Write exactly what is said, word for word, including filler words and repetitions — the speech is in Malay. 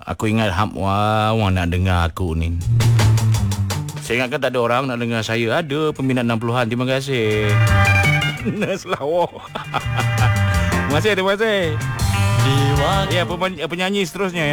Aku ingat ham wah, orang nak dengar aku ni. Saya ingatkan tak ada orang nak dengar saya. Ada peminat enam puluhan. Terima kasih. Nas lawak. Terima kasih, terima kasih. Ya, penyanyi, penyanyi seterusnya ya.